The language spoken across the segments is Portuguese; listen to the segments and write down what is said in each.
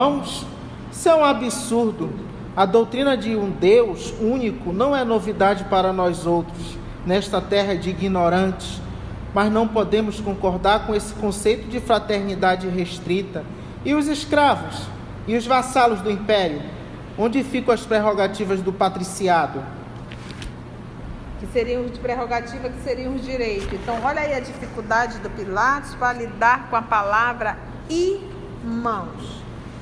Irmãos, isso é um absurdo. A doutrina de um Deus único não é novidade para nós outros, nesta terra de ignorantes, mas não podemos concordar com esse conceito de fraternidade restrita. E os escravos? E os vassalos do império? Onde ficam as prerrogativas do patriciado? Que seriam de prerrogativa, que seriam os direitos. Então, olha aí a dificuldade do Pilatos para lidar com a palavra irmãos.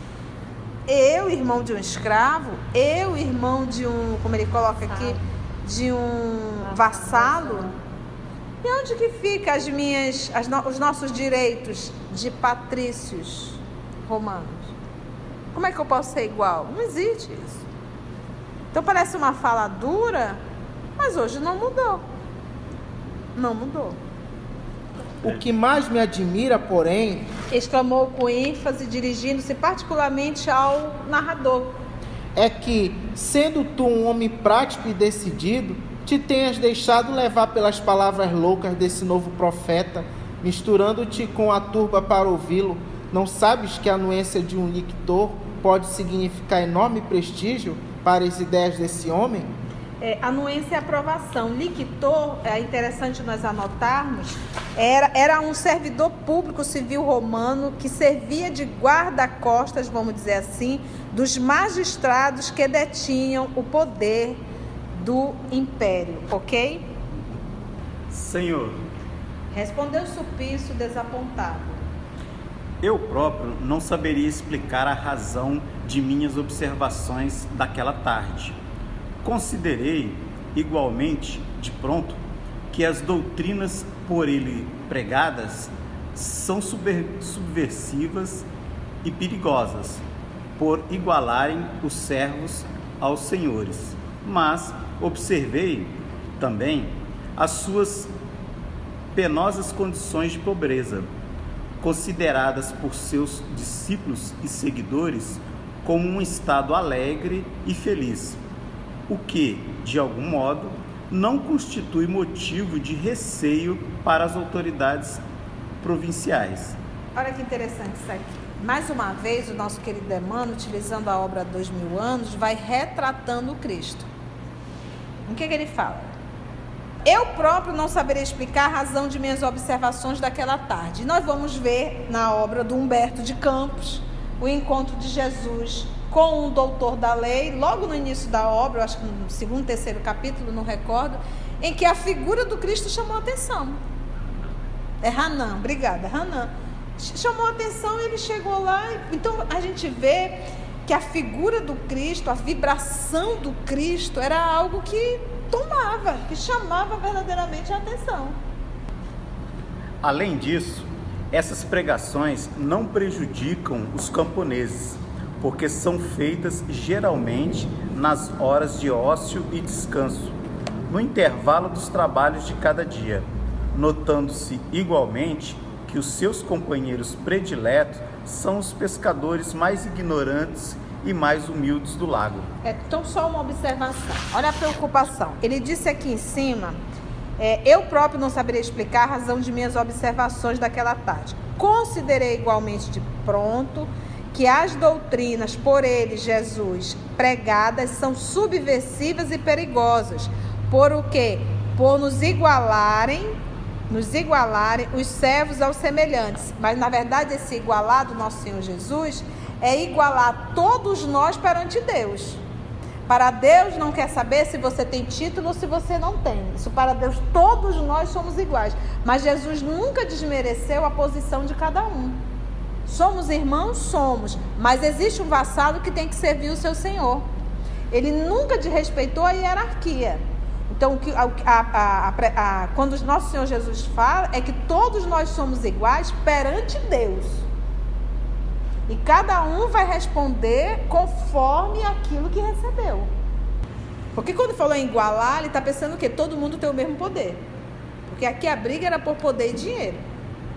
Eu, irmão de um escravo, eu, irmão de um, como ele coloca aqui, de um vassalo. E onde que fica os nossos direitos de patrícios romanos? Como é que eu posso ser igual? Não existe isso. Então parece uma fala dura, mas hoje não mudou. Não mudou. O que mais me admira, porém, exclamou com ênfase, dirigindo-se particularmente ao narrador, é que, sendo tu um homem prático e decidido, te tenhas deixado levar pelas palavras loucas desse novo profeta, misturando-te com a turba para ouvi-lo. Não sabes que a anuência de um lictor pode significar enorme prestígio para as ideias desse homem? Anuência e aprovação. Lictor, é interessante nós anotarmos, era um servidor público civil romano que servia de guarda-costas, vamos dizer assim, dos magistrados que detinham o poder do império, ok? Senhor, respondeu Sulpício desapontado. Eu próprio não saberia explicar a razão de minhas observações daquela tarde. Considerei, igualmente, de pronto, que as doutrinas por ele pregadas são subversivas e perigosas, por igualarem os servos aos senhores. Mas observei também as suas penosas condições de pobreza, consideradas por seus discípulos e seguidores como um estado alegre e feliz, o que, de algum modo, não constitui motivo de receio para as autoridades provinciais. Olha que interessante isso aqui. Mais uma vez, o nosso querido Emmanuel, utilizando a obra 2000 anos, vai retratando o Cristo. O que ele fala? Eu próprio não saberia explicar a razão de minhas observações daquela tarde. E nós vamos ver na obra do Humberto de Campos o encontro de Jesus com um doutor da lei, logo no início da obra, eu acho que no segundo, terceiro capítulo, não recordo, em que a figura do Cristo chamou a atenção. É Hanan, obrigada, Hanan. Chamou a atenção e ele chegou lá. Então a gente vê que a figura do Cristo, a vibração do Cristo era algo que tomava, que chamava verdadeiramente a atenção. Além disso, essas pregações não prejudicam os camponeses, porque são feitas geralmente nas horas de ócio e descanso, no intervalo dos trabalhos de cada dia, notando-se igualmente que os seus companheiros prediletos são os pescadores mais ignorantes e mais humildes do lago. Então, só uma observação. Olha a preocupação. Ele disse aqui em cima, eu próprio não saberia explicar a razão de minhas observações daquela tarde. Considerei igualmente de pronto que as doutrinas por ele, Jesus, pregadas são subversivas e perigosas. Por o quê? Por nos igualarem os servos aos semelhantes. Mas, na verdade, esse igualar do nosso Senhor Jesus é igualar todos nós perante Deus. Para Deus não quer saber se você tem título ou se você não tem. Isso para Deus, todos nós somos iguais. Mas Jesus nunca desmereceu a posição de cada um. Somos irmãos? Somos. Mas existe um vassalo que tem que servir o seu senhor. Ele nunca desrespeitou a hierarquia. Então, quando o nosso Senhor Jesus fala, é que todos nós somos iguais perante Deus. E cada um vai responder conforme aquilo que recebeu. Porque quando falou em igualar, ele está pensando o quê? Todo mundo tem o mesmo poder. Porque aqui a briga era por poder e dinheiro.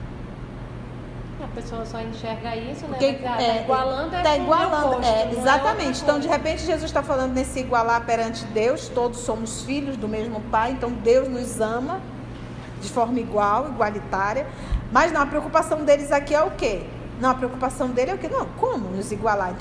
A pessoa só enxerga isso, né? Porque, igualando tá igualando, oposto, exatamente. Então, de repente, Jesus está falando nesse igualar perante Deus. Todos somos filhos do mesmo Pai. Então, Deus nos ama de forma igual, igualitária. Mas não, a preocupação deles aqui é o quê? Não, a preocupação dele é o quê? Não, como nos igualar?